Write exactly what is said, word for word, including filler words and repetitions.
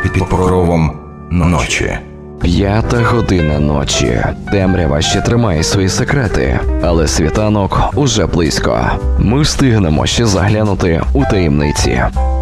під покровом ночі. П'ята година ночі. Темрява ще тримає свої секрети, але світанок уже близько. Ми встигнемо ще заглянути у таємниці.